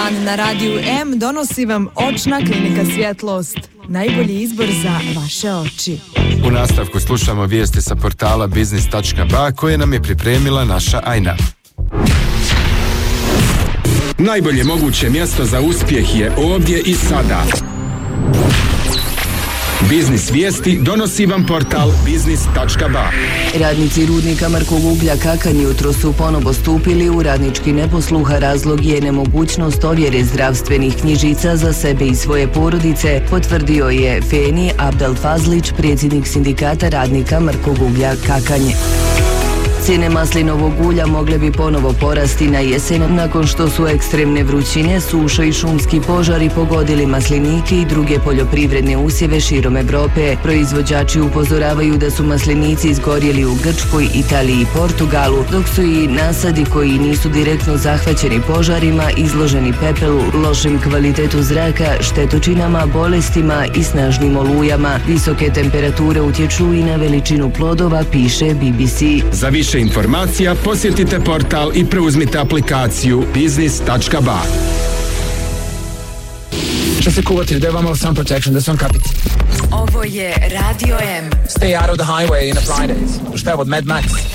dan na Radiju M donosi vam Očna klinika Svjetlost. Najbolji izbor za vaše oči. U nastavku slušamo vijesti sa portala biznis.ba koje nam je pripremila naša Ajna. Najbolje moguće mjesto za uspjeh je ovdje i sada. Biznis vijesti donosi vam portal biznis.ba. Radnici rudnika Markog uglja Kakanj jutro su ponovo stupili u radnički neposluh, a razlog je nemogućnost ovjere zdravstvenih knjižica za sebe i svoje porodice, potvrdio je Feni Abdel Fazlić, predsjednik sindikata radnika Markog uglja Kakanj. Cijene maslinovog ulja mogle bi ponovo porasti na jesen nakon što su ekstremne vrućine, suša i šumski požari pogodili maslinike i druge poljoprivredne usjeve širom Evrope. Proizvođači upozoravaju da su maslinici izgorjeli u Grčkoj, Italiji i Portugalu, dok su i nasadi koji nisu direktno zahvaćeni požarima izloženi pepelu, lošem kvalitetu zraka, štetočinama, bolestima i snažnim olujama. Visoke temperature utječu i na veličinu plodova, piše BBC. Za više informacija posjetite portal i preuzmite aplikaciju biznis.ba. Što se kuvati, da vam sun protection, da su vam kapice. Ovo je Radio M. Stay out of the highway in the Fridays. Šta je od Mad Max?